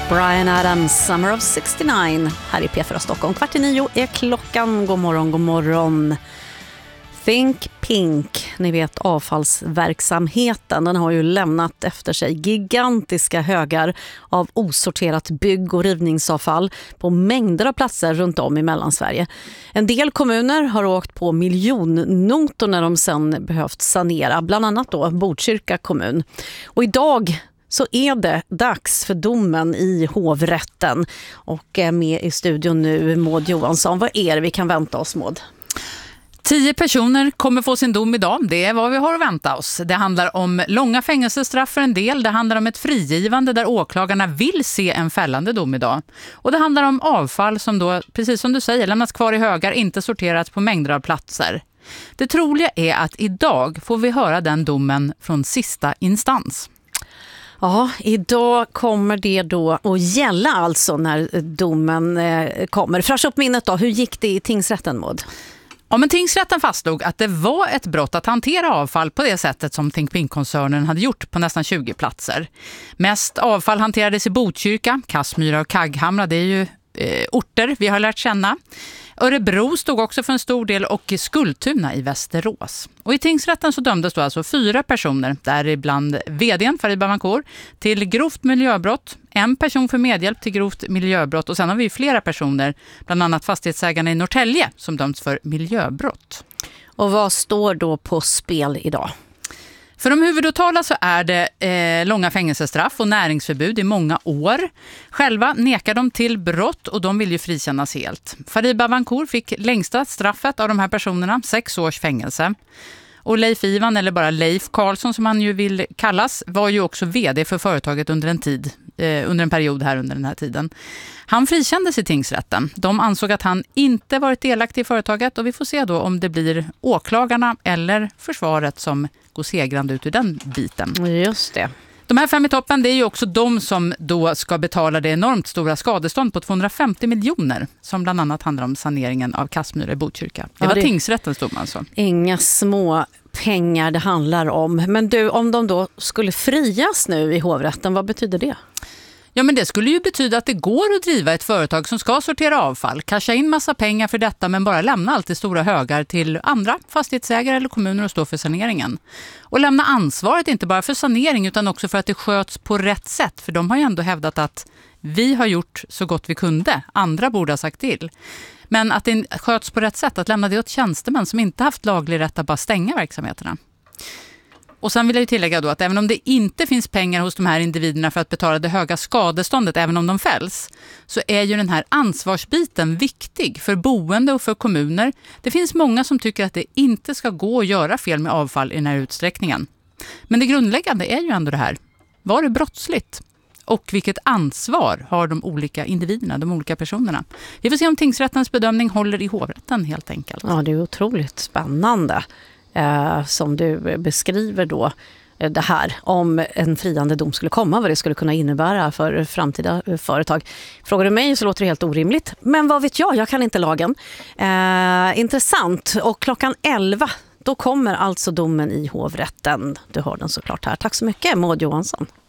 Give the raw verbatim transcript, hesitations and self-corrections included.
Bryan Adams, Summer of sextionio, här i P fyra Stockholm. Kvart i nio är klockan. God morgon, god morgon. Think Pink, ni vet avfallsverksamheten, den har ju lämnat efter sig gigantiska högar av osorterat bygg- och rivningsavfall på mängder av platser runt om i Mellansverige. En del kommuner har åkt på miljonnotor när de sen behövt sanera, bland annat då Botkyrka kommun. Och idag så är det dags för domen i hovrätten, och med i studion nu Maud Johansson. Vad är det vi kan vänta oss, Maud? Tio personer kommer få sin dom idag. Det är vad vi har att vänta oss. Det handlar om långa fängelsestraff för en del. Det handlar om ett frigivande där åklagarna vill se en fällande dom idag. Och det handlar om avfall som då, precis som du säger, lämnas kvar i högar, inte sorterats på mängder av platser. Det troliga är att idag får vi höra den domen från sista instans. Ja, idag kommer det då att gälla alltså när domen kommer. Fräscha upp minnet då, hur gick det i tingsrätten, Maud? Ja, men tingsrätten fastslog att det var ett brott att hantera avfall på det sättet som Think Pink-koncernen hade gjort på nästan tjugo platser. Mest avfall hanterades i Botkyrka, Kassmyra och Kagghamra, det är ju eh, orter vi har lärt känna. Örebro stod också för en stor del och Skultuna i Västerås. Och i tingsrätten så dömdes då alltså fyra personer, däribland vdn Farid Bavancour, till grovt miljöbrott, en person för medhjälp till grovt miljöbrott och sen har vi flera personer, bland annat fastighetsägarna i Norrtälje, som dömts för miljöbrott. Och vad står då på spel idag? För de huvudåtalade så är det eh, långa fängelsestraff och näringsförbud i många år. Själva nekar de till brott och de vill ju frikännas helt. Farid Bavancour fick längsta straffet av de här personerna, sex års fängelse. Och Leif Ivan, eller bara Leif Karlsson som han ju vill kallas, var ju också vd för företaget under en tid, eh, under en period här under den här tiden. Han frikändes i tingsrätten. De ansåg att han inte varit delaktig i företaget och vi får se då om det blir åklagarna eller försvaret som går segrande ut ur den biten. Just det. De här fem i toppen, det är ju också de som då ska betala det enormt stora skadestånd på tvåhundrafemtio miljoner som bland annat handlar om saneringen av Kassmyra i Botkyrka. Det ja, var det... tingsrättens dom alltså. Inga små pengar det handlar om. Men du, om de då skulle frias nu i hovrätten, vad betyder det? Ja, men det skulle ju betyda att det går att driva ett företag som ska sortera avfall, casha in massa pengar för detta men bara lämna allt i stora högar till andra fastighetsägare eller kommuner och stå för saneringen. Och lämna ansvaret inte bara för sanering utan också för att det sköts på rätt sätt. För de har ju ändå hävdat att vi har gjort så gott vi kunde, andra borde ha sagt till. Men att det sköts på rätt sätt, att lämna det åt tjänstemän som inte haft laglig rätt att bara stänga verksamheterna. Och sen vill jag ju tillägga då att även om det inte finns pengar hos de här individerna för att betala det höga skadeståndet, även om de fälls, så är ju den här ansvarsbiten viktig för boende och för kommuner. Det finns många som tycker att det inte ska gå att göra fel med avfall i den här utsträckningen. Men det grundläggande är ju ändå det här. Var det brottsligt? Och vilket ansvar har de olika individerna, de olika personerna? Vi får se om tingsrättens bedömning håller i hovrätten helt enkelt. Ja, det är otroligt spännande. Eh, som du beskriver då eh, det här, om en friande dom skulle komma, vad det skulle kunna innebära för framtida eh, företag. Frågar du mig så låter det helt orimligt, men vad vet jag, jag kan inte lagen. Eh, intressant, och klockan elva då kommer alltså domen i hovrätten. Du har den såklart här. Tack så mycket, Maud Johansson.